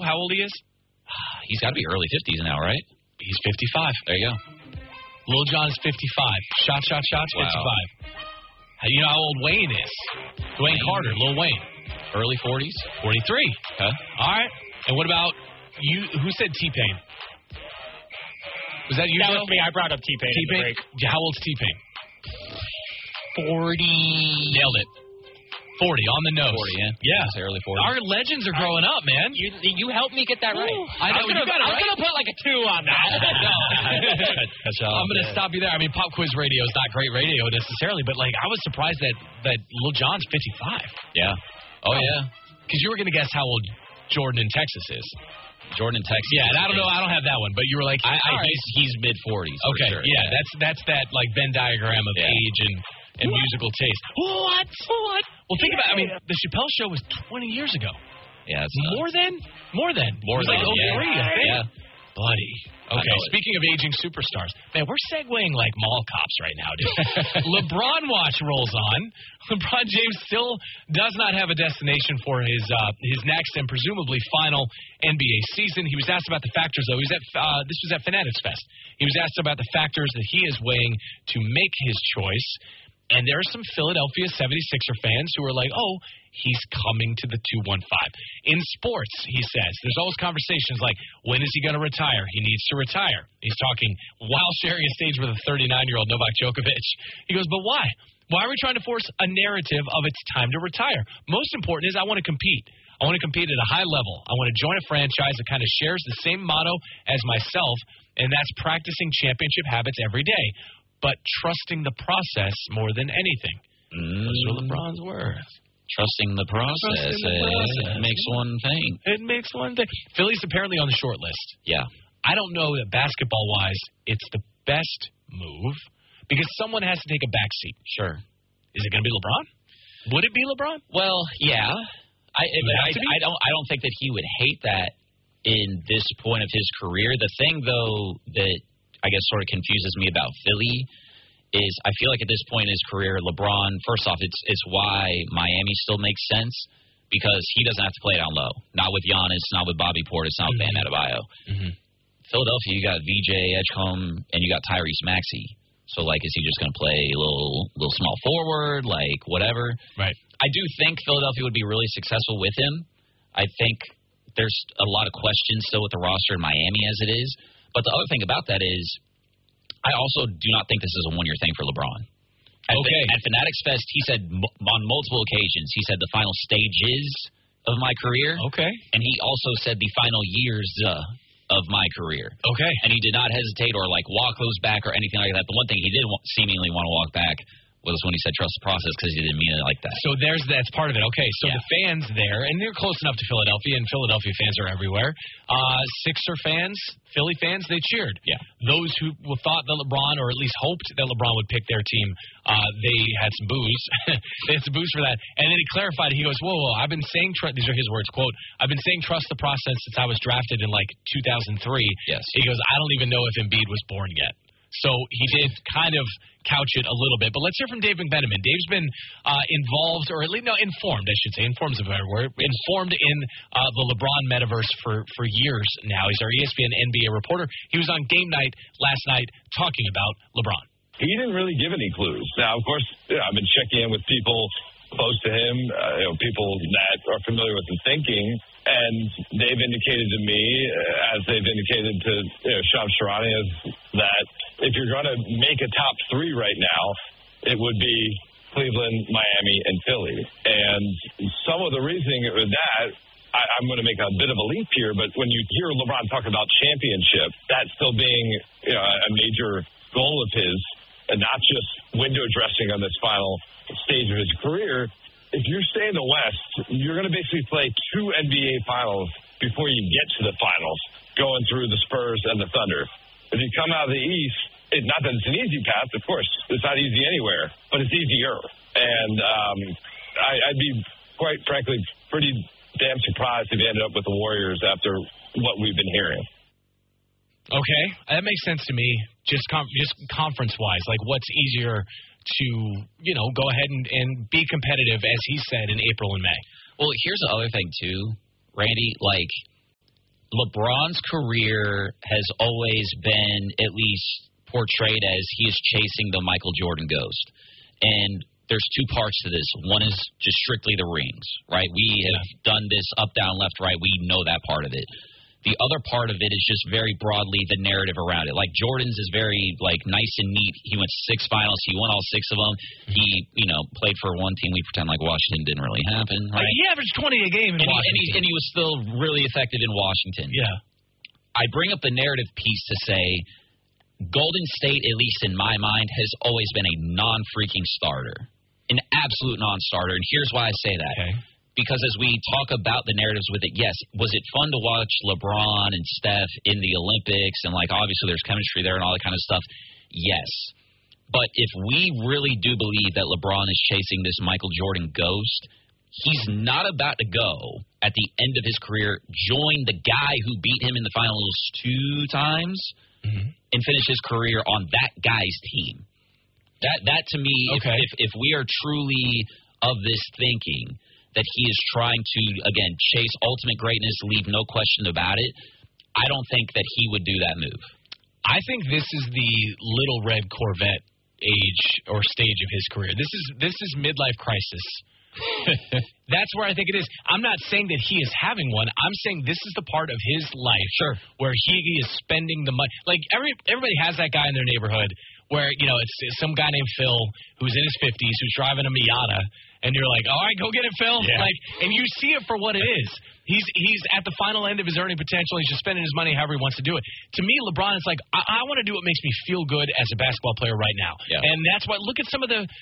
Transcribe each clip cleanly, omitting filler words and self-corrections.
how old he is? He's got to be early 50s now, right? He's 55. There you go. Lil Jon's 55. Shots, 55. You know how old Wayne is? Dwayne Carter, Lil Wayne. Early 40s? 43. Okay. All right. And what about you? Who said T-Pain? Was that you? That was me. I brought up T-Pain. T-Pain? How old's T-Pain? 40. Nailed it. 40 on the nose. 40, yeah. Yeah. Early 40s. Our legends are growing up, man. You helped me get that right. I know. I'm going to put like a 2 on that. I'm going to stop you there. I mean, Pop Quiz Radio is not great radio necessarily, but like I was surprised that Lil Jon's 55. Yeah. Oh, yeah. Because you were going to guess how old Jordan in Texas is. Jordan in Texas. Yeah, and I don't know. I don't have that one, but you were like, he's mid-40s. Okay, sure. yeah, that's that like Venn diagram of age and musical taste. What? Well, think about. I mean, the Chappelle Show was 20 years ago. Yeah, it's more than. It was like 03, I think. Yeah. Buddy. Okay, speaking of aging superstars, man, we're segueing like mall cops right now, dude. LeBron watch rolls on. LeBron James still does not have a destination for his next and presumably final NBA season. He was asked about the factors, though. This was at Fanatics Fest. He was asked about the factors that he is weighing to make his choice. And there are some Philadelphia 76er fans who are like, oh, he's coming to the 215. In sports, he says, there's always conversations like, when is he going to retire? He needs to retire. He's talking while sharing a stage with a 39-year-old Novak Djokovic. He goes, but why? Why are we trying to force a narrative of it's time to retire? Most important is I want to compete. I want to compete at a high level. I want to join a franchise that kind of shares the same motto as myself, and that's practicing championship habits every day. But trusting the process more than anything. That's what LeBron's worth. Trusting the process. It makes one thing. It makes one thing. Philly's apparently on the short list. Yeah. I don't know that basketball-wise it's the best move because someone has to take a backseat. Sure. Is it going to be LeBron? Would it be LeBron? Well, yeah. I don't think that he would hate that in this point of his career. The thing, though, that I guess sort of confuses me about Philly is I feel like at this point in his career, LeBron, first off, it's why Miami still makes sense because he doesn't have to play down low. Not with Giannis, not with Bobby Portis, not with Bam Adebayo. Philadelphia, you got VJ Edgecombe and you got Tyrese Maxey. So, like, is he just going to play a little small forward, like whatever? Right. I do think Philadelphia would be really successful with him. I think there's a lot of questions still with the roster in Miami as it is. But the other thing about that is I also do not think this is a one-year thing for LeBron. At Fanatics Fest, he said on multiple occasions, he said the final stages of my career. Okay. And he also said the final years of my career. Okay. And he did not hesitate or, like, walk those back or anything like that. The one thing he did seemingly want to walk back was when he said trust the process because he didn't mean it like that. So that's part of it. Okay, so the fans there, and they're close enough to Philadelphia, and Philadelphia fans are everywhere. Sixer fans, Philly fans, they cheered. Yeah. Those who thought that LeBron, or at least hoped that LeBron would pick their team, they had some boos. They had some boos for that. And then he clarified, he goes, whoa, I've been saying, these are his words, quote, I've been saying trust the process since I was drafted in, like, 2003. Yes. He goes, I don't even know if Embiid was born yet. So he did kind of couch it a little bit. But let's hear from Dave McMenamin. Dave's been involved, or at least informed, I should say. Informed is a better word. Informed in the LeBron metaverse for years now. He's our ESPN NBA reporter. He was on game night last night talking about LeBron. He didn't really give any clues. Now, of course, I've been checking in with people close to him, people that are familiar with his thinking. And they've indicated to me, as they've indicated to Shams Charania, that if you're going to make a top three right now, it would be Cleveland, Miami, and Philly. And some of the reasoning with that, I'm going to make a bit of a leap here, but when you hear LeBron talk about championship, that still being a major goal of his, and not just window dressing on this final stage of his career, if you stay in the West, you're going to basically play two NBA finals before you get to the finals, going through the Spurs and the Thunder. If you come out of the East, not that it's an easy path, of course, it's not easy anywhere, but it's easier. And I'd be, quite frankly, pretty damn surprised if you ended up with the Warriors after what we've been hearing. Okay, that makes sense to me, just conference-wise. Like, what's easier to, go ahead and be competitive, as he said, in April and May? Well, here's the other thing, too, Randy. Like, LeBron's career has always been at least portrayed as he is chasing the Michael Jordan ghost. And there's two parts to this. One is just strictly the rings, right? We have done this up, down, left, right. We know that part of it. The other part of it is just very broadly the narrative around it. Like Jordan's is very nice and neat. He went to 6 finals. He won all 6 of them. He, played for one team. We pretend like Washington didn't really happen. Right? He averaged 20 a game in Washington. And he was still really effective in Washington. Yeah. I bring up the narrative piece to say Golden State, at least in my mind, has always been a non-freaking starter. An absolute non-starter. And here's why I say that. Okay. Because as we talk about the narratives with it, yes, was it fun to watch LeBron and Steph in the Olympics? And, obviously there's chemistry there and all that kind of stuff. Yes. But if we really do believe that LeBron is chasing this Michael Jordan ghost, he's not about to go at the end of his career, join the guy who beat him in the finals 2 times and finish his career on that guy's team. That to me, if we are truly of this thinking that he is trying to, again, chase ultimate greatness, leave no question about it, I don't think that he would do that move. I think this is the little red Corvette age or stage of his career. This is midlife crisis. That's where I think it is. I'm not saying that he is having one. I'm saying this is the part of his life where he is spending the money. Everybody has that guy in their neighborhood where, it's some guy named Phil who's in his 50s who's driving a Miata, and you're like, all right, go get it, Phil. Yeah. And you see it for what it is. He's at the final end of his earning potential. He's just spending his money however he wants to do it. To me, LeBron is like, I want to do what makes me feel good as a basketball player right now. Yeah. And that's why look at some of the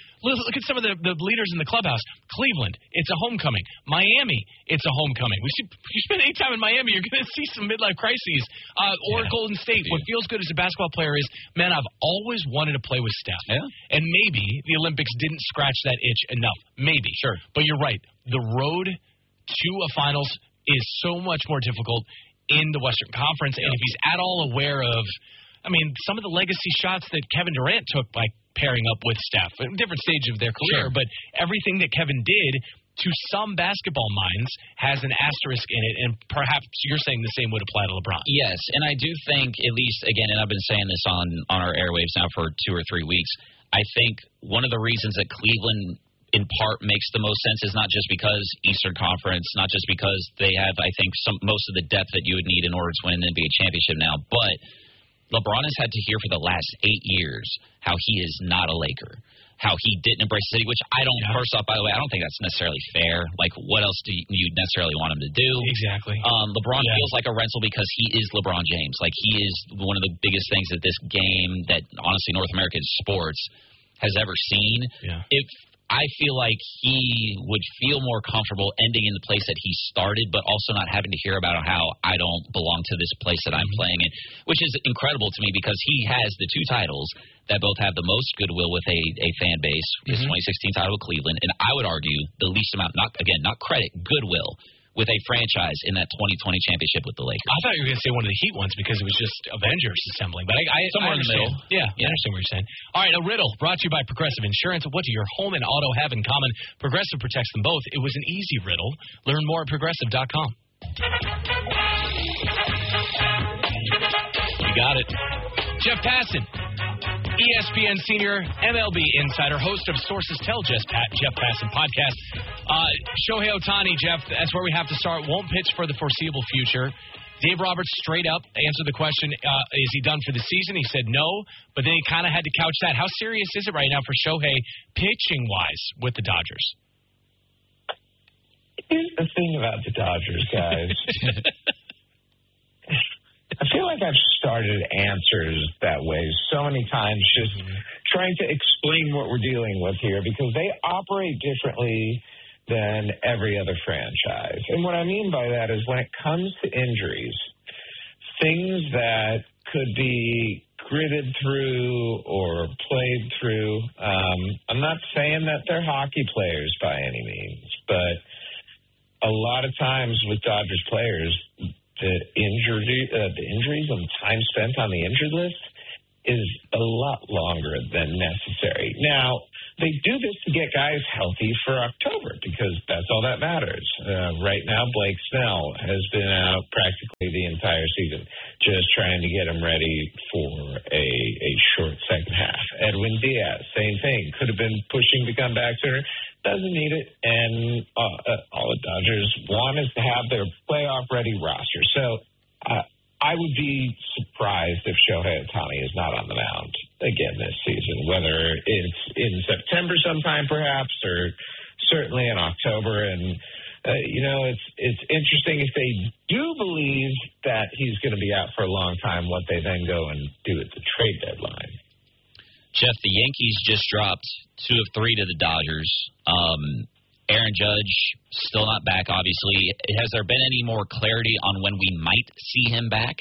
leaders in the clubhouse. Cleveland, it's a homecoming. Miami, it's a homecoming. You spend any time in Miami, you're going to see some midlife crises. Or Golden State. What feels good as a basketball player is, man, I've always wanted to play with Steph. Yeah. And maybe the Olympics didn't scratch that itch enough. Maybe. Sure. But you're right. The road to a finals is so much more difficult in the Western Conference. And if he's at all aware of, some of the legacy shots that Kevin Durant took by pairing up with Steph, at a different stage of their career, but everything that Kevin did to some basketball minds has an asterisk in it, and perhaps you're saying the same would apply to LeBron. Yes, and I do think, at least, again, and I've been saying this on our airwaves now for 2 or 3 weeks, I think one of the reasons that Cleveland in part makes the most sense is not just because Eastern Conference, not just because they have, I think, most of the depth that you would need in order to win an NBA championship now, but LeBron has had to hear for the last 8 years how he is not a Laker, how he didn't embrace the city, which I don't, first off, by the way, I don't think that's necessarily fair. What else do you necessarily want him to do? Exactly. LeBron feels like a rental because he is LeBron James. He is one of the biggest things that this game, that honestly North American sports has ever seen. Yeah. If I feel like he would feel more comfortable ending in the place that he started, but also not having to hear about how I don't belong to this place that I'm playing in, which is incredible to me because he has the 2 titles that both have the most goodwill with a fan base, his 2016 title with Cleveland, and I would argue the least amount, not credit, goodwill with a franchise in that 2020 championship with the Lakers. I thought you were going to say one of the Heat ones because it was just Avengers assembling. But somewhere in the middle. Yeah, I understand what you're saying. All right, a riddle brought to you by Progressive Insurance. What do your home and auto have in common? Progressive protects them both. It was an easy riddle. Learn more at Progressive.com. You got it. Jeff Passan, ESPN senior MLB insider, host of Sources Tell Jeff Passan podcast. Shohei Ohtani, Jeff, that's where we have to start. Won't pitch for the foreseeable future. Dave Roberts straight up answered the question, is he done for the season? He said no, but then he kind of had to couch that. How serious is it right now for Shohei pitching-wise with the Dodgers? Here's the thing about the Dodgers, guys. I feel like I've started answers that way so many times, just trying to explain what we're dealing with here because they operate differently than every other franchise. And what I mean by that is when it comes to injuries, things that could be gritted through or played through, I'm not saying that they're hockey players by any means, but a lot of times with Dodgers players, the injuries and time spent on the injured list is a lot longer than necessary. Now, they do this to get guys healthy for October because that's all that matters. Right now, Blake Snell has been out practically the entire season, just trying to get him ready for a short second half. Edwin Diaz, same thing. Could have been pushing to come back sooner. Doesn't need it. And all the Dodgers want is to have their playoff-ready roster. So I would be surprised if Shohei Ohtani is not on the mound again this season, whether it's in September sometime perhaps or certainly in October. And, it's interesting if they do believe that he's going to be out for a long time, what they then go and do at the trade deadline. Jeff, the Yankees just dropped 2 of 3 to the Dodgers. Aaron Judge still not back, obviously. Has there been any more clarity on when we might see him back?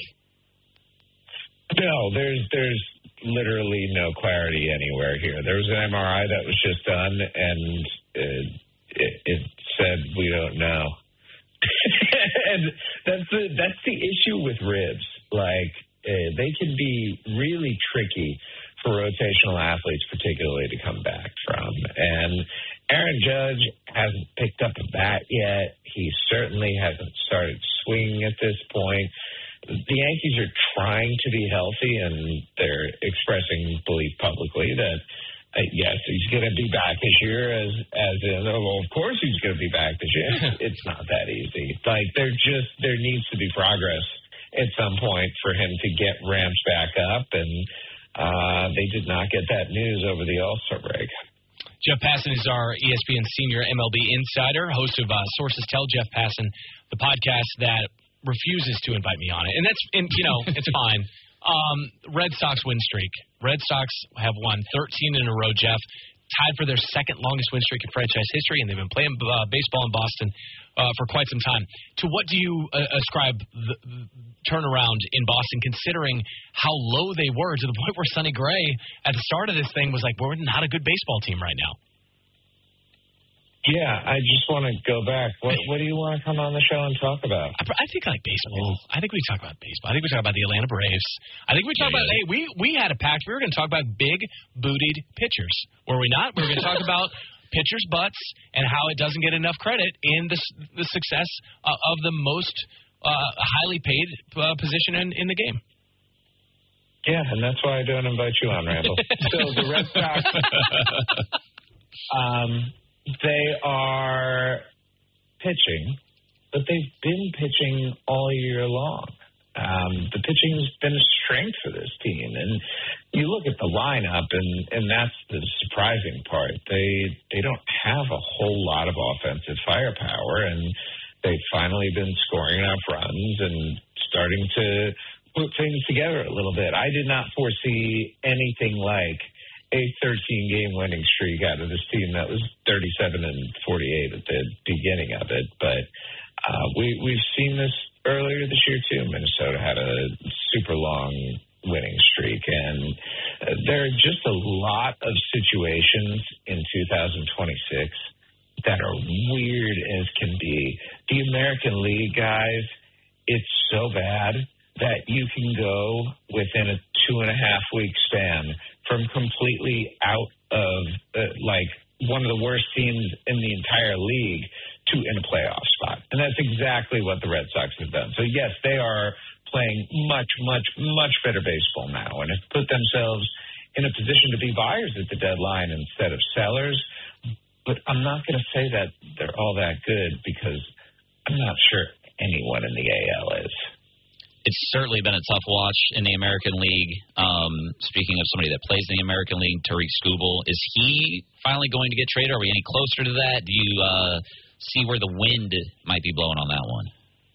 No, there's literally no clarity anywhere here. There was an MRI that was just done, and it said we don't know. And that's the issue with ribs. Like, they can be really tricky for rotational athletes, particularly to come back from. And Aaron Judge hasn't picked up a bat yet. He certainly hasn't started swinging at this point. The Yankees are trying to be healthy, and they're expressing belief publicly that, yes, he's going to be back this year, as in, well, of course he's going to be back this year. It's not that easy. Like, there needs to be progress at some point for him to get ramped back up, and they did not get that news over the All-Star break. Jeff Passan is our ESPN senior MLB insider, host of Sources Tell Jeff Passan, the podcast that refuses to invite me on it. And it's fine. Red Sox win streak. Red Sox have won 13 in a row, Jeff, tied for their second longest win streak in franchise history, and they've been playing baseball in Boston for quite some time. To what do you ascribe the turnaround in Boston, considering how low they were, to the point where Sonny Gray at the start of this thing was like, we're not a good baseball team right now? Yeah, I just want to go back. What do you want to come on the show and talk about? I think I like baseball. I think we talk about baseball. I think we talk about the Atlanta Braves. I think we talk about, hey, we had a pact. We were going to talk about big-bootied pitchers. Were we not? We were going to talk about pitchers' butts and how it doesn't get enough credit in the success of the most highly paid position in the game. Yeah, and that's why I don't invite you on, Randall. So the Red Sox... they are pitching, but they've been pitching all year long. The pitching's been a strength for this team. And you look at the lineup, and that's the surprising part. They don't have a whole lot of offensive firepower, and they've finally been scoring enough runs and starting to put things together a little bit. I did not foresee anything like a 13-game winning streak out of this team that was 37-48 at the beginning of it. But we've seen this earlier this year, too. Minnesota had a super long winning streak. And there are just a lot of situations in 2026 that are weird as can be. The American League, guys, it's so bad that you can go within a 2.5-week span from completely out of, one of the worst teams in the entire league to in a playoff spot. And that's exactly what the Red Sox have done. So, yes, they are playing much, much, much better baseball now and have put themselves in a position to be buyers at the deadline instead of sellers. But I'm not going to say that they're all that good because I'm not sure anyone in the AL is. It's certainly been a tough watch in the American League. Speaking of somebody that plays in the American League, Tariq Skubal, is he finally going to get traded? Are we any closer to that? Do you see where the wind might be blowing on that one?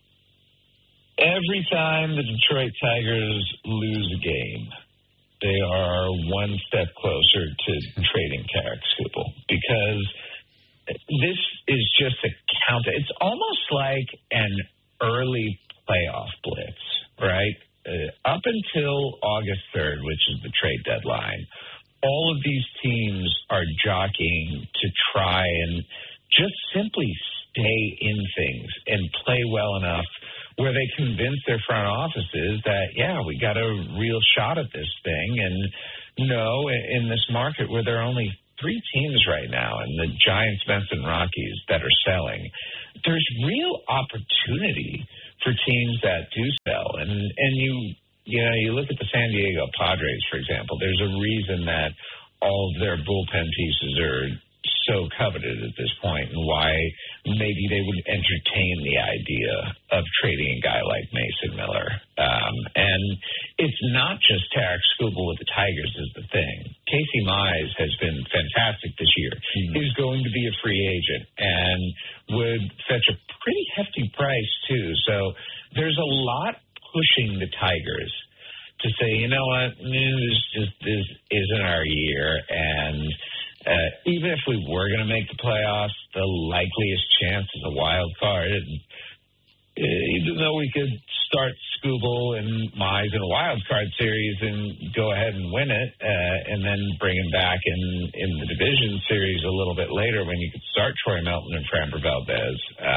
Every time the Detroit Tigers lose a game, they are one step closer to trading Tariq Skubal because this is just a count. It's almost like an early playoff blitz, right? Up until August 3rd, which is the trade deadline, all of these teams are jockeying to try and just simply stay in things and play well enough where they convince their front offices that, yeah, we got a real shot at this thing. And no, in this market where there are only 3 teams right now, and the Giants, Mets, and Rockies that are selling. There's real opportunity for teams that do sell, and you look at the San Diego Padres, for example. There's a reason that all of their bullpen pieces are so coveted at this point, and why maybe they would entertain the idea of trading a guy like Mason Miller. And it's not just Tarek Skubal with the Tigers is the thing. Casey Mize has been fantastic this year. He's going to be a free agent and would fetch a pretty hefty price, too. So there's a lot pushing the Tigers to say, you know what, this isn't our year, and even if we were going to make the playoffs, the likeliest chance is a wild card. And even though we could start Skubal and Mize in a wild card series and go ahead and win it, and then bring him back in the division series a little bit later when you could start Troy Melton and Framber Valdez.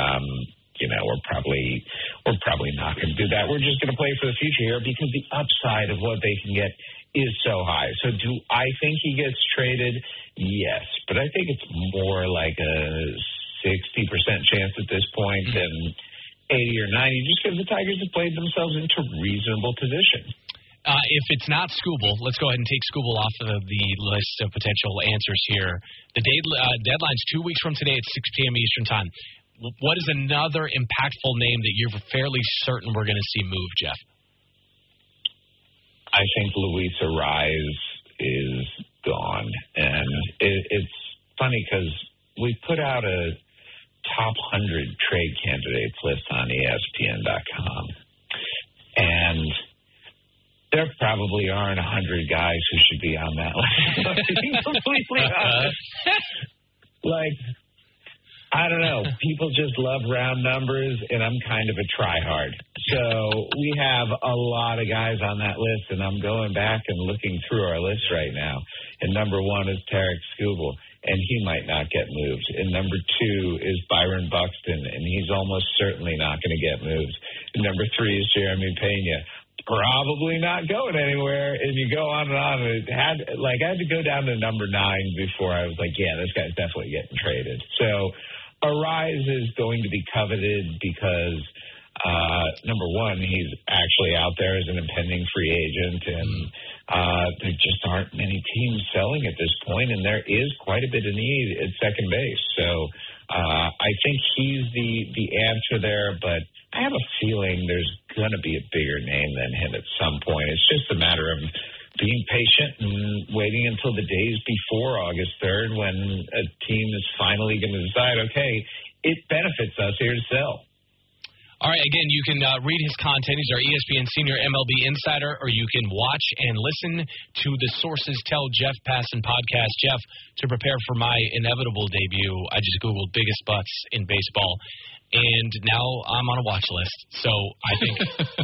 We're probably not going to do that. We're just going to play for the future here because the upside of what they can get is so high. So do I think he gets traded? Yes, but I think it's more like a 60% chance at this point than 80 or 90, just because the Tigers have played themselves into reasonable position. If it's not Skubal, let's go ahead and take Skubal off of the list of potential answers here. The deadline's 2 weeks from today at 6 p.m. Eastern Time. What is another impactful name that you're fairly certain we're going to see move, Jeff? I think Luis Arraez is gone. And it's funny because we put out a top 100 trade candidates list on ESPN.com. And there probably aren't 100 guys who should be on that list. To be completely honest. I don't know. People just love round numbers, and I'm kind of a tryhard. So we have a lot of guys on that list, and I'm going back and looking through our list right now. And number 1 is Tarek Skubal, and he might not get moved. And number 2 is Byron Buxton, and he's almost certainly not going to get moved. And number 3 is Jeremy Pena. Probably not going anywhere, and you go on and on. I had to go down to number 9 before I was like, yeah, this guy's definitely getting traded. So Arraez is going to be coveted because, number 1, he's actually out there as an impending free agent, and there just aren't many teams selling at this point, and there is quite a bit of need at second base. So I think he's the answer there, but I have a feeling there's going to be a bigger name than him at some point. It's just a matter of being patient and waiting until the days before August 3rd when a team is finally going to decide, okay, it benefits us here to sell. All right, again, you can read his content. He's our ESPN Senior MLB Insider, or you can watch and listen to the Sources Tell Jeff Passan podcast. Jeff, to prepare for my inevitable debut, I just Googled biggest butts in baseball, and now I'm on a watch list. So I think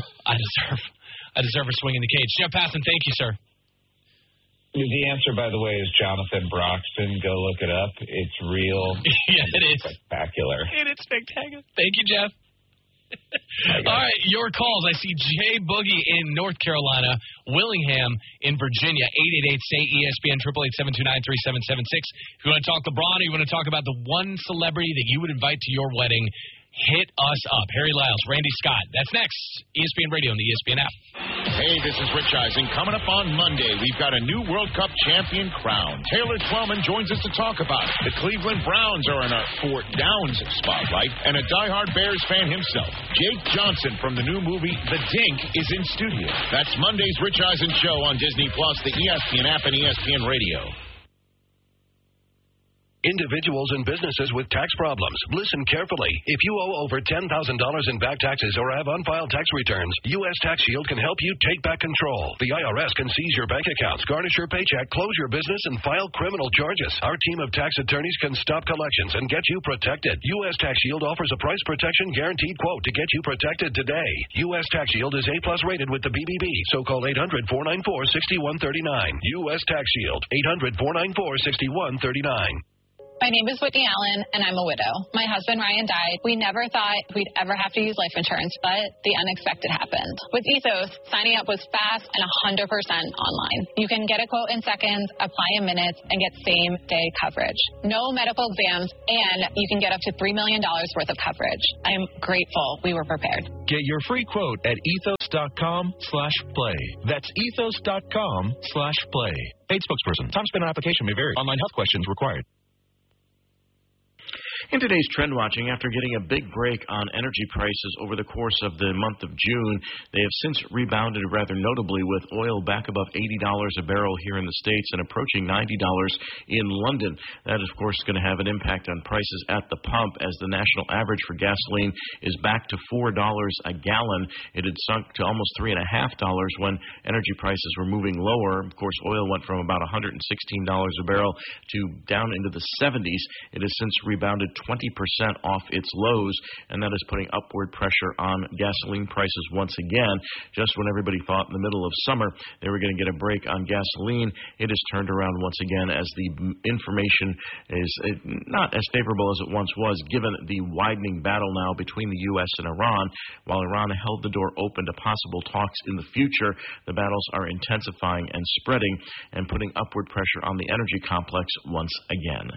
I deserve a swing in the cage. Jeff Passan, thank you, sir. The answer, by the way, is Jonathan Broxton. Go look it up. It's real. Yeah, it is. Spectacular. It is spectacular. Thank you, Jeff. All right, your calls. I see Jay Boogie in North Carolina, Willingham in Virginia, 888-SAY-ESPN, 888-729-3776. If you want to talk LeBron or you want to talk about the one celebrity that you would invite to your wedding, hit us up. Harry Lyles, Randy Scott. That's next. ESPN Radio and the ESPN app. Hey, this is Rich Eisen. Coming up on Monday, we've got a new World Cup champion crown. Taylor Twellman joins us to talk about it. The Cleveland Browns are in our Fort Downs spotlight, and a diehard Bears fan himself, Jake Johnson from the new movie The Dink, is in studio. That's Monday's Rich Eisen Show on Disney+, the ESPN app, and ESPN Radio. Individuals and businesses with tax problems. Listen carefully. If you owe over $10,000 in back taxes or have unfiled tax returns, U.S. Tax Shield can help you take back control. The IRS can seize your bank accounts, garnish your paycheck, close your business, and file criminal charges. Our team of tax attorneys can stop collections and get you protected. U.S. Tax Shield offers a price protection guaranteed quote to get you protected today. U.S. Tax Shield is A+ rated with the BBB, so call 800-494-6139. U.S. Tax Shield, 800-494-6139. My name is Whitney Allen, and I'm a widow. My husband, Ryan, died. We never thought we'd ever have to use life insurance, but the unexpected happened. With Ethos, signing up was fast and 100% online. You can get a quote in seconds, apply in minutes, and get same-day coverage. No medical exams, and you can get up to $3 million worth of coverage. I am grateful we were prepared. Get your free quote at ethos.com/play. That's ethos.com/play. Paid spokesperson. Time spent on application may vary. Online health questions required. In today's Trend Watching, after getting a big break on energy prices over the course of the month of June, they have since rebounded rather notably, with oil back above $80 a barrel here in the States and approaching $90 in London. That is, of course, going to have an impact on prices at the pump, as the national average for gasoline is back to $4 a gallon. It had sunk to almost $3.50 when energy prices were moving lower. Of course, oil went from about $116 a barrel to down into the 70s. It has since rebounded 20% off its lows, and that is putting upward pressure on gasoline prices once again. Just when everybody thought in the middle of summer they were going to get a break on gasoline, it has turned around once again, as the information is not as favorable as it once was, given the widening battle now between the U.S. and Iran. While Iran held the door open to possible talks in the future, the battles are intensifying and spreading and putting upward pressure on the energy complex once again.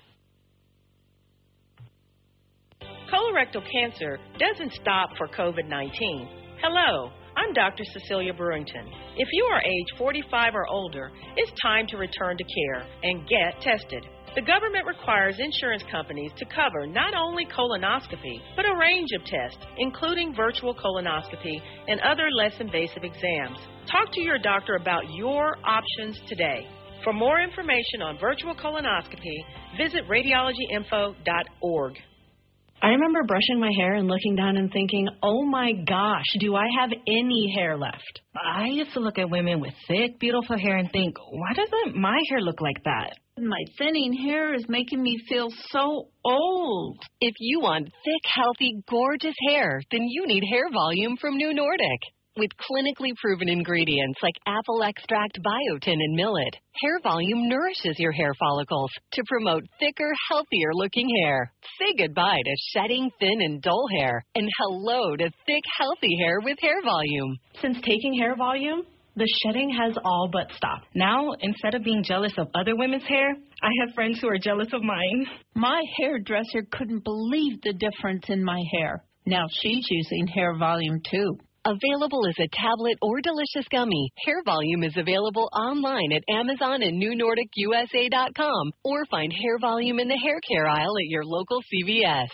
Colorectal cancer doesn't stop for COVID-19. Hello, I'm Dr. Cecilia Brewington. If you are age 45 or older, it's time to return to care and get tested. The government requires insurance companies to cover not only colonoscopy, but a range of tests, including virtual colonoscopy and other less invasive exams. Talk to your doctor about your options today. For more information on virtual colonoscopy, visit radiologyinfo.org. I remember brushing my hair and looking down and thinking, oh my gosh, do I have any hair left? I used to look at women with thick, beautiful hair and think, why doesn't my hair look like that? My thinning hair is making me feel so old. If you want thick, healthy, gorgeous hair, then you need Hair Volume from New Nordic. With clinically proven ingredients like apple extract, biotin, and millet, Hair Volume nourishes your hair follicles to promote thicker, healthier-looking hair. Say goodbye to shedding, thin, and dull hair, and hello to thick, healthy hair with Hair Volume. Since taking Hair Volume, the shedding has all but stopped. Now, instead of being jealous of other women's hair, I have friends who are jealous of mine. My hairdresser couldn't believe the difference in my hair. Now she's using Hair Volume, too. Available as a tablet or delicious gummy, Hair Volume is available online at Amazon and NewNordicUSA.com, or find Hair Volume in the hair care aisle at your local CVS.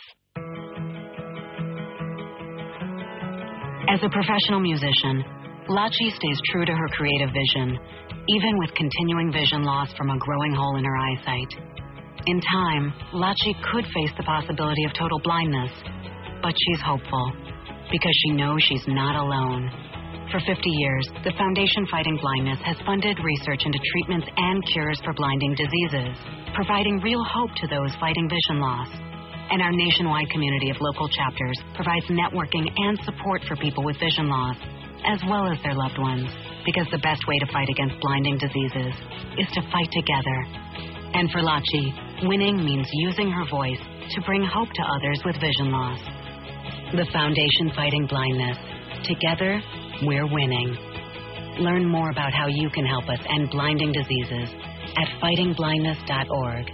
As a professional musician, Lachi stays true to her creative vision, even with continuing vision loss from a growing hole in her eyesight. In time, Lachi could face the possibility of total blindness, but she's hopeful, because she knows she's not alone. For 50 years, the Foundation Fighting Blindness has funded research into treatments and cures for blinding diseases, providing real hope to those fighting vision loss. And our nationwide community of local chapters provides networking and support for people with vision loss, as well as their loved ones, because the best way to fight against blinding diseases is to fight together. And for Lachi, winning means using her voice to bring hope to others with vision loss. The Foundation Fighting Blindness. Together, we're winning. Learn more about how you can help us end blinding diseases at fightingblindness.org.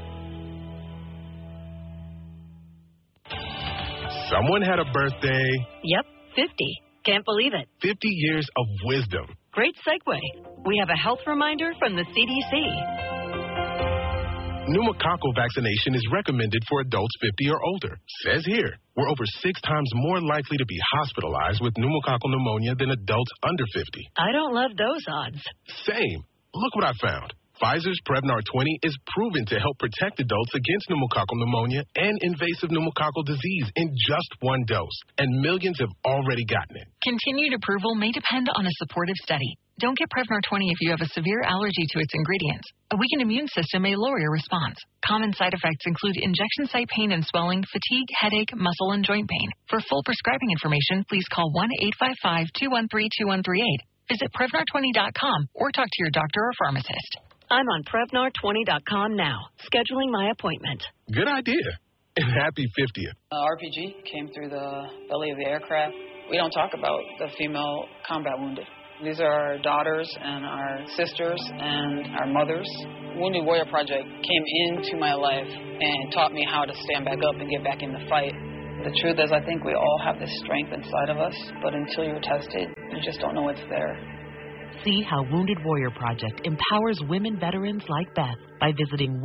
Someone had a birthday. Yep, 50. Can't believe it. 50 years of wisdom. Great segue. We have a health reminder from the CDC. Pneumococcal vaccination is recommended for adults 50 or older. Says here, we're over 6 times more likely to be hospitalized with pneumococcal pneumonia than adults under 50. I don't love those odds. Same. Look what I found. Pfizer's Prevnar 20 is proven to help protect adults against pneumococcal pneumonia and invasive pneumococcal disease in just 1 dose, and millions have already gotten it. Continued approval may depend on a supportive study. Don't get Prevnar 20 if you have a severe allergy to its ingredients. A weakened immune system may lower your response. Common side effects include injection site pain and swelling, fatigue, headache, muscle, and joint pain. For full prescribing information, please call 1-855-213-2138. Visit Prevnar20.com or talk to your doctor or pharmacist. I'm on Prevnar20.com now, scheduling my appointment. Good idea. And happy 50th. RPG came through the belly of the aircraft. We don't talk about the female combat wounded. These are our daughters and our sisters and our mothers. Wounded Warrior Project came into my life and taught me how to stand back up and get back in the fight. The truth is, I think we all have this strength inside of us, but until you're tested, you just don't know it's there. See how Wounded Warrior Project empowers women veterans like Beth by visiting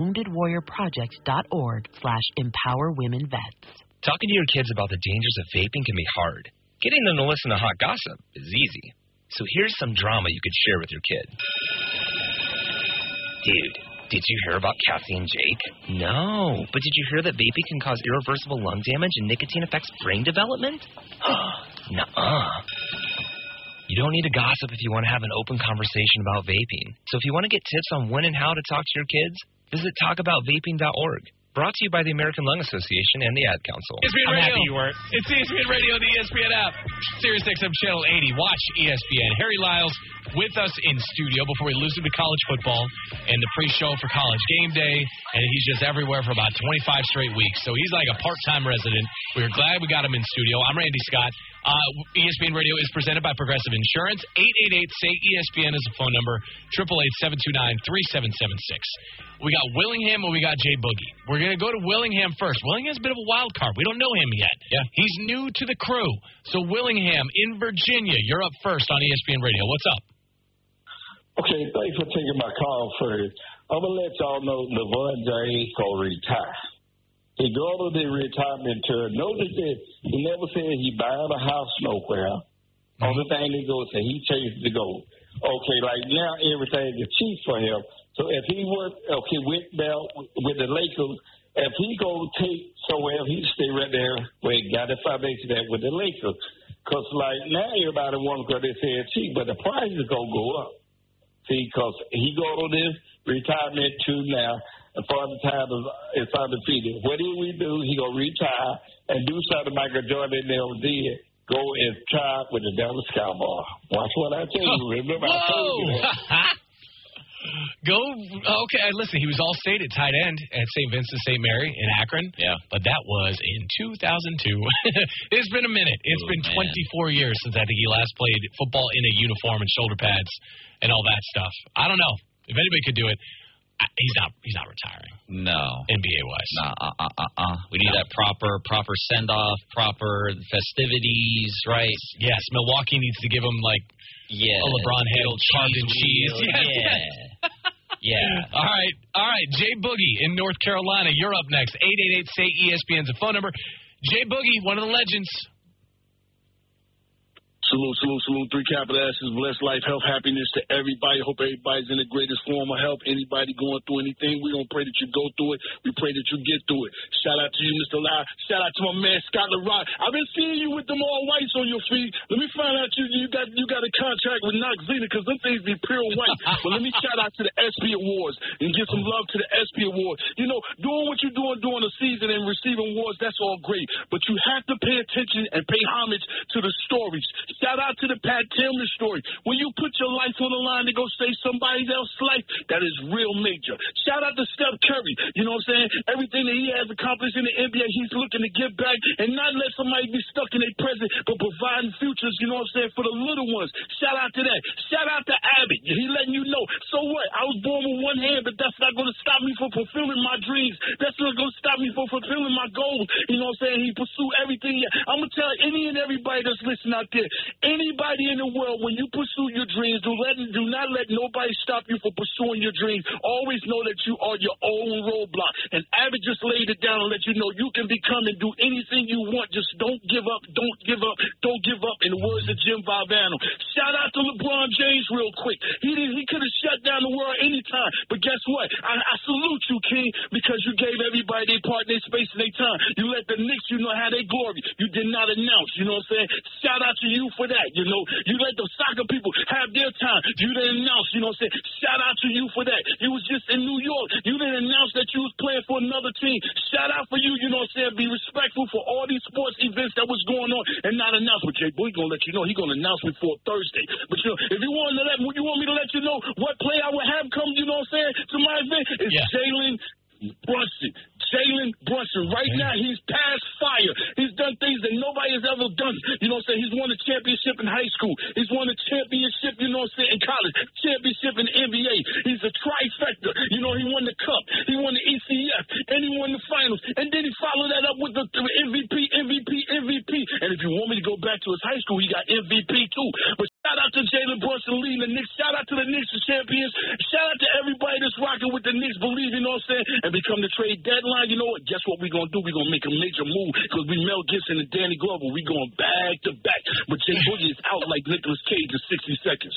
woundedwarriorproject.org/empowerwomenvets. Talking to your kids about the dangers of vaping can be hard. Getting them to listen to hot gossip is easy. So here's some drama you could share with your kid. Dude, did you hear about Cassie and Jake? No, but did you hear that vaping can cause irreversible lung damage and nicotine affects brain development? Nuh-uh. You don't need to gossip if you want to have an open conversation about vaping. So if you want to get tips on when and how to talk to your kids, visit talkaboutvaping.org. Brought to you by the American Lung Association and the Ad Council. ESPN Radio. Happy you were. It's ESPN Radio and the ESPN app. Sirius XM Channel 80. Watch ESPN. Harry Lyles with us in studio before we lose him to college football and the pre-show for College Game Day. And he's just everywhere for about 25 straight weeks. So he's like a part-time resident. We're glad we got him in studio. I'm Randy Scott. ESPN Radio is presented by Progressive Insurance. 888-SAY-ESPN is the phone number. 888-729-3776. We got Willingham and we got Jay Boogie. We're going to go to Willingham first. Willingham's a bit of a wild card. We don't know him yet. Yeah. He's new to the crew. So Willingham in Virginia, you're up first on ESPN Radio. What's up? Okay, thanks for taking my call first. I'm going to let y'all know LeBron James will retire. He go to the retirement tour. Notice that he never said he buying a house nowhere. Only thing he goes and he changes the goal. Okay, like now everything is cheap for him. So if he went with the Lakers, if he go take somewhere, he stay right there where he got the foundation at with the Lakers. Because like now everybody wants to go, they say it's cheap, but the price is going to go up. See, because he go to this retirement too now, and for the time it's undefeated. What do we do? He going to retire and do something Michael Jordan never did. Go and try with the Dallas Cowboys. Watch what I tell you. Remember I told you that. Okay, listen, he was all-state at tight end at St. Vincent St. Mary in Akron. Yeah. But that was in 2002. It's been a minute. It's been 24 years since I think he last played football in a uniform and shoulder pads and all that stuff. I don't know. If anybody could do it, he's not retiring. No. NBA-wise. We need that proper send-off, proper festivities, right? Yes, Milwaukee needs to give him, like, a LeBron handled carved in cheese. Yeah. All right. Jay Boogie in North Carolina. You're up next. 888-SAY-ESPN's a phone number. Jay Boogie, one of the legends. Salute. 3 capital S's. Blessed life, health, happiness to everybody. Hope everybody's in the greatest form of health. Anybody going through anything, we don't pray that you go through it. We pray that you get through it. Shout out to you, Mr. Lau. Shout out to my man, Scott LaRock. I've been seeing you with them all whites on your feet. Let me find out you got a contract with Noxzema because them things be pure white. But let me shout out to the ESPY Awards and give some love to the ESPY Awards. You know, doing what you're doing during the season and receiving awards, that's all great. But you have to pay attention and pay homage to the stories. Shout out to the Pat Tillman story. When you put your life on the line to go save somebody else's life, that is real major. Shout out to Steph Curry. You know what I'm saying? Everything that he has accomplished in the NBA, he's looking to give back and not let somebody be stuck in their present, but providing futures, you know what I'm saying, for the little ones. Shout out to that. Shout out to Abbott. He letting you know, so what? I was born with one hand, but that's not going to stop me from fulfilling my dreams. That's not going to stop me from fulfilling my goals. You know what I'm saying? He pursue everything. I'm going to tell any and everybody that's listening out there, anybody in the world, when you pursue your dreams, do not let nobody stop you from pursuing your dreams. Always know that you are your own roadblock. And Abbott just laid it down and let you know you can become and do anything you want. Just don't give up. Don't give up. Don't give up. In the words of Jim Valvano. Shout out to LeBron James real quick. He could have shut down the world anytime. But guess what? I salute you, King, because you gave everybody their part, their space, and their time. You let the Knicks, you know, have their glory. You did not announce. You know what I'm saying? Shout out to you for that. You know, you let the soccer people have their time. You didn't announce, you know what I'm saying? Shout out to you for that. You was just in New York. You didn't announce that you was playing for another team. Shout out for you, you know what I'm saying? Be respectful for all these sports events that was going on and not announce. But Jay Boy gonna let you know he gonna announce before Thursday. But you know, if you want me to let you know what play I would have come, you know what I'm saying, to my event, it's Jalen Brunson. Jalen Brunson. Right now, he's past fire. He's done things that nobody has ever done. You know what I'm saying? He's won a championship in high school. He's won a championship, you know what I'm saying, in college. Championship in the NBA. He's a trifecta. You know, he won the cup. He won the ECF. And he won the finals. And then he followed that up with the MVP. And if you want me to go back to his high school, he got MVP too. But shout out to Jalen Brunson leading the Knicks. Shout out to the Knicks, the champions. Shout out to everybody that's rocking with the Knicks, believe, you know what I'm saying, and become the trade deadline. You know what? Guess what we're going to do? We're going to make a major move because we Mel Gibson and Danny Glover. We're going back to back. But Jay Boogie is out like Nicolas Cage in 60 seconds.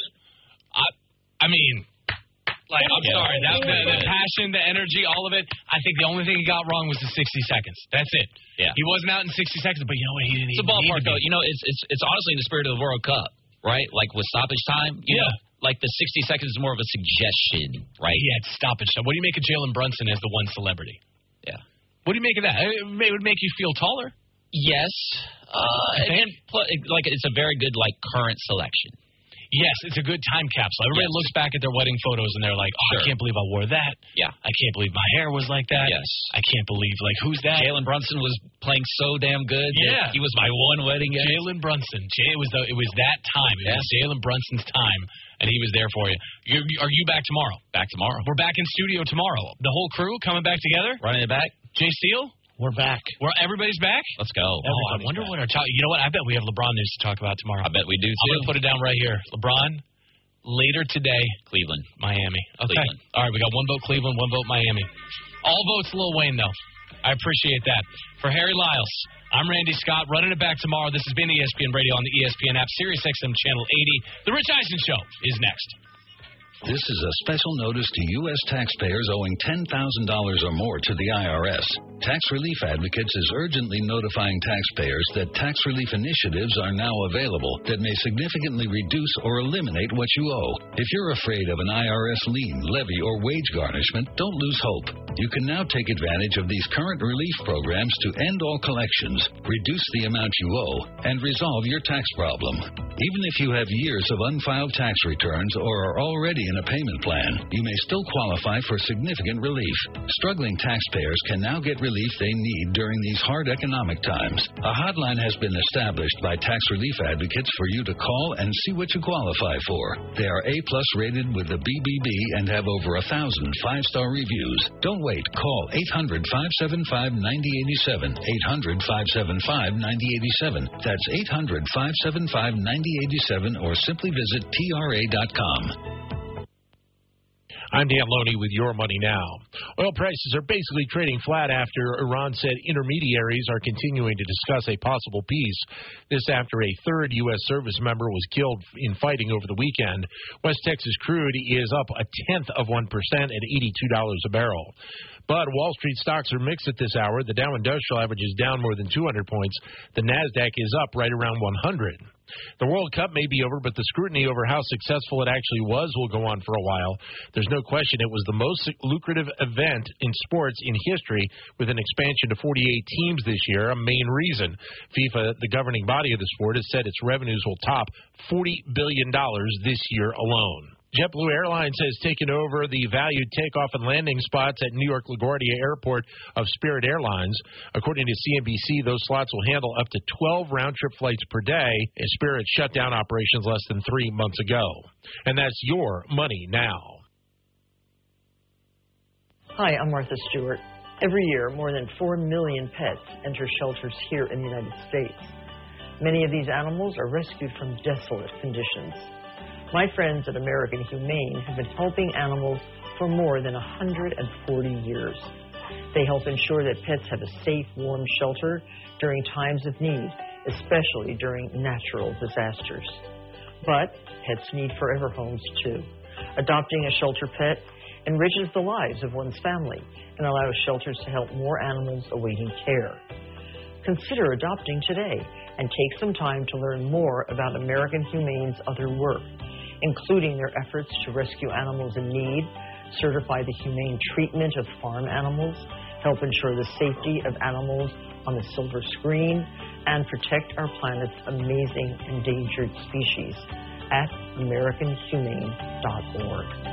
I mean, like, I'm sorry. The passion, the energy, all of it, I think the only thing he got wrong was the 60 seconds. That's it. Yeah. He wasn't out in 60 seconds, but you know what? He didn't It's a even ballpark, need to though. be. You know, it's honestly in the spirit of the World Cup, right? Like with stoppage time. You know, like the 60 seconds is more of a suggestion, right? He had stoppage time. What do you make of Jalen Brunson as the one celebrity? Yeah. What do you make of that? It would make you feel taller. Yes. And like it's a very good like current selection. Yes, it's a good time capsule. Everybody looks back at their wedding photos and they're like, I can't believe I wore that. Yeah. I can't believe my hair was like that. Yes. I can't believe, like, who's that? Jalen Brunson was playing so damn good. Yeah. He was my one wedding guest. Jalen Brunson. It was that time. It was Jalen Brunson's time, and he was there for you. Are you back tomorrow? Back tomorrow. We're back in studio tomorrow. The whole crew coming back together? Running it back. Jay Steele? We're back. Everybody's back? Let's go. I wonder what our you know what? I bet we have LeBron news to talk about tomorrow. I bet we do, too. I'm going to put it down right here. LeBron, later today. Cleveland. Miami. Okay. Cleveland. All right, we got one vote Cleveland, one vote Miami. All votes Lil Wayne, though. I appreciate that. For Harry Lyles, I'm Randy Scott, running it back tomorrow. This has been ESPN Radio on the ESPN app, Sirius XM Channel 80. The Rich Eisen Show is next. This is a special notice to U.S. taxpayers owing $10,000 or more to the IRS. Tax Relief Advocates is urgently notifying taxpayers that tax relief initiatives are now available that may significantly reduce or eliminate what you owe. If you're afraid of an IRS lien, levy, or wage garnishment, don't lose hope. You can now take advantage of these current relief programs to end all collections, reduce the amount you owe, and resolve your tax problem. Even if you have years of unfiled tax returns or are already in a payment plan, you may still qualify for significant relief. Struggling taxpayers can now get relief they need during these hard economic times. A hotline has been established by Tax Relief Advocates for you to call and see what you qualify for. They are A+ rated with the BBB and have over 1,000 5-star reviews. Don't wait. Call 800-575-9087. 800-575-9087. That's 800-575-9087 or simply visit TRA.com. I'm Dan Loney with Your Money Now. Oil prices are basically trading flat after Iran said intermediaries are continuing to discuss a possible peace. This after a third U.S. service member was killed in fighting over the weekend. West Texas crude is up 0.1% at $82 a barrel. But Wall Street stocks are mixed at this hour. The Dow Industrial average is down more than 200 points. The NASDAQ is up right around 100. The World Cup may be over, but the scrutiny over how successful it actually was will go on for a while. There's no question it was the most lucrative event in sports in history, with an expansion to 48 teams this year, a main reason. FIFA, the governing body of the sport, has said its revenues will top $40 billion this year alone. JetBlue Airlines has taken over the valued takeoff and landing spots at New York LaGuardia Airport of Spirit Airlines. According to CNBC, those slots will handle up to 12 round-trip flights per day, as Spirit shut down operations less than 3 months ago. And that's Your Money Now. Hi, I'm Martha Stewart. Every year, more than 4 million pets enter shelters here in the United States. Many of these animals are rescued from desolate conditions. My friends at American Humane have been helping animals for more than 140 years. They help ensure that pets have a safe, warm shelter during times of need, especially during natural disasters. But pets need forever homes, too. Adopting a shelter pet enriches the lives of one's family and allows shelters to help more animals awaiting care. Consider adopting today and take some time to learn more about American Humane's other work, including their efforts to rescue animals in need, certify the humane treatment of farm animals, help ensure the safety of animals on the silver screen, and protect our planet's amazing endangered species at AmericanHumane.org.